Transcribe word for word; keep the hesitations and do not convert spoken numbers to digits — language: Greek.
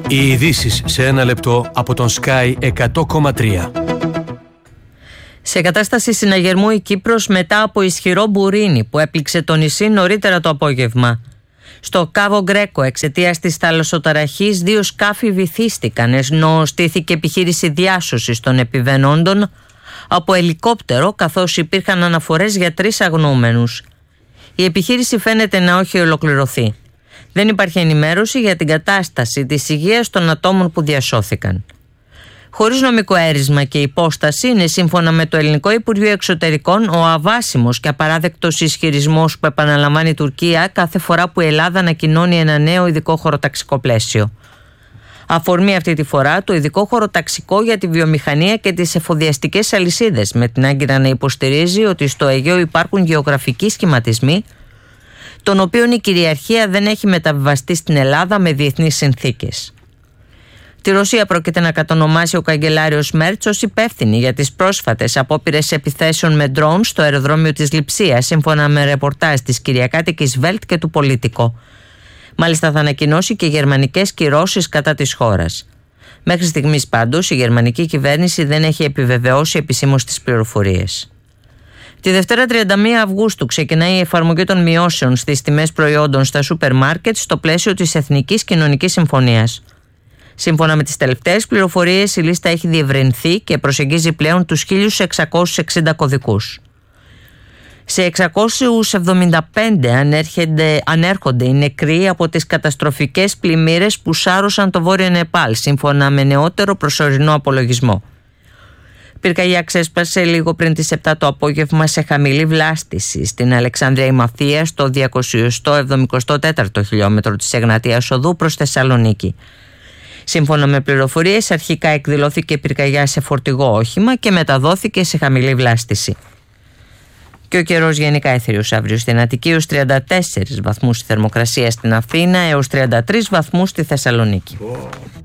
Οι ειδήσεις σε ένα λεπτό από τον Sky εκατό κόμμα τρία. Σε κατάσταση συναγερμού η Κύπρος μετά από ισχυρό μπουρίνι που έπληξε το νησί νωρίτερα το απόγευμα. Στο Κάβο Γκρέκο, εξαιτίας της θαλασσοταραχής, δύο σκάφη βυθίστηκαν, ενώ στήθηκε επιχείρηση διάσωσης των επιβαίνοντων από ελικόπτερο, καθώς υπήρχαν αναφορές για τρεις αγνοούμενους. Η επιχείρηση φαίνεται να όχι ολοκληρωθεί. Δεν υπάρχει ενημέρωση για την κατάσταση της υγείας των ατόμων που διασώθηκαν. Χωρίς νομικό αίρισμα και υπόσταση, είναι σύμφωνα με το Ελληνικό Υπουργείο Εξωτερικών ο αβάσιμος και απαράδεκτος ισχυρισμός που επαναλαμβάνει η Τουρκία κάθε φορά που η Ελλάδα ανακοινώνει ένα νέο ειδικό χωροταξικό πλαίσιο. Αφορμή αυτή τη φορά το ειδικό χωροταξικό για τη βιομηχανία και τις εφοδιαστικές αλυσίδες, με την Άγκυρα να υποστηρίζει ότι στο Αιγαίο υπάρχουν γεωγραφικοί σχηματισμοί, των οποίων η κυριαρχία δεν έχει μεταβιβαστεί στην Ελλάδα με διεθνείς συνθήκες. Τη Ρωσία πρόκειται να κατονομάσει ο καγκελάριος Μέρτς ως υπεύθυνη για τις πρόσφατες απόπειρες επιθέσεων με ντρόουν στο αεροδρόμιο της Λειψίας, σύμφωνα με ρεπορτάζ της Κυριακάτικης Βέλτ και του Πολίτικο. Μάλιστα θα ανακοινώσει και γερμανικές κυρώσεις κατά της χώρας. Μέχρι στιγμής πάντως η γερμανική κυβέρνηση δεν έχει επιβεβαιώσει επισήμως τις πληροφορίες. Τη Δευτέρα τριάντα μία Αυγούστου ξεκινάει η εφαρμογή των μειώσεων στις τιμές προϊόντων στα σούπερ μάρκετ στο πλαίσιο της Εθνικής Κοινωνικής Συμφωνίας. Σύμφωνα με τις τελευταίες πληροφορίες, η λίστα έχει διευρυνθεί και προσεγγίζει πλέον τους χίλιους εξακόσιους εξήντα κωδικούς. Σε εξακόσιους εβδομήντα πέντε ανέρχονται, ανέρχονται οι νεκροί από τις καταστροφικές πλημμύρες που σάρωσαν το βόρειο Νεπάλ, σύμφωνα με νεότερο προσωρινό απολογισμό. Πυρκαγιά ξέσπασε λίγο πριν τις επτά το απόγευμα σε χαμηλή βλάστηση στην Αλεξάνδρεια η Μαθία, στο διακόσια εβδομήντα τέσσερα χιλιόμετρο της Εγνατίας Οδού προς Θεσσαλονίκη. Σύμφωνα με πληροφορίες, αρχικά εκδηλώθηκε πυρκαγιά σε φορτηγό όχημα και μεταδόθηκε σε χαμηλή βλάστηση. Και ο καιρός γενικά έθριος αύριο στην Αττική έως τριάντα τέσσερις βαθμούς η θερμοκρασία στην Αθήνα, έως τριάντα τρεις βαθμούς στη Θεσσαλονίκη.